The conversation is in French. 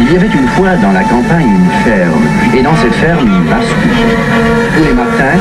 Il y avait une fois dans la campagne une ferme, et dans cette ferme une basse-cour. Tous les matins,